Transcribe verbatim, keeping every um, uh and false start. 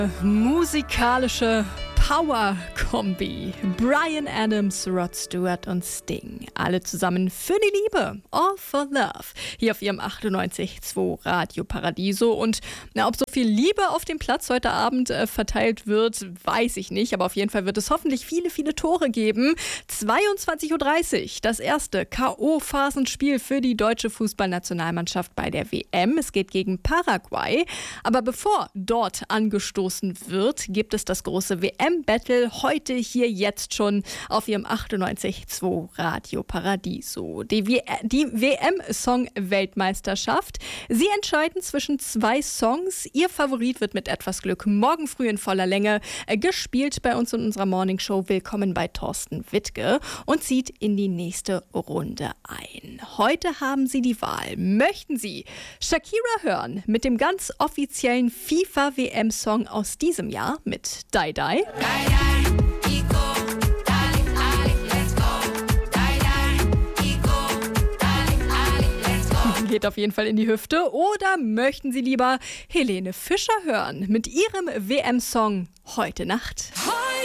Musikalische Power-Kombi. Bryan Adams, Rod Stewart und Sting. Alle zusammen für die Liebe. All for Love. Hier auf ihrem achtundneunzig Komma zwei Radio Paradiso. Und na, ob so viel Liebe auf dem Platz heute Abend äh, verteilt wird, weiß ich nicht. Aber auf jeden Fall wird es hoffentlich viele, viele Tore geben. zweiundzwanzig Uhr dreißig. Das erste K O-Phasenspiel für die deutsche Fußballnationalmannschaft bei der W M. Es geht gegen Paraguay. Aber bevor dort angestoßen wird, gibt es das große W M-Battle heute hier jetzt schon auf ihrem achtundneunzig Komma zwei Radio Paradiso. Die, w- die W M-Song-Weltmeisterschaft. Sie entscheiden zwischen zwei Songs. Ihr Favorit wird mit etwas Glück morgen früh in voller Länge äh, gespielt bei uns in unserer Morningshow. Willkommen bei Thorsten Wittke und zieht in die nächste Runde ein. Heute haben Sie die Wahl. Möchten Sie Shakira hören mit dem ganz offiziellen FIFA-W M-Song aus diesem Jahr mit Die Die? Geht auf jeden Fall in die Hüfte. Oder möchten Sie lieber Helene Fischer hören mit ihrem W M-Song Heute Nacht?